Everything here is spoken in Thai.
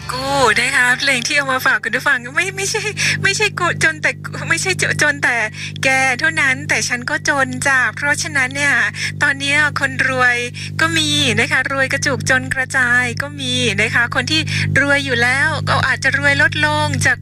กู้นะคะเพลงที่เอามาฝากคุณผู้ฟังไม่ใช่จนแต่ไม่ใช่จนแต่แกเท่านั้นแต่ฉันก็จนจ้ะเพราะฉะนั้นเนี่ยตอนนี้คนรวยก็มีนะคะรวยกระจุกจนกระจายก็มีนะคะคนที่รวยอยู่แล้วก็อาจจะรวยลดลงจาก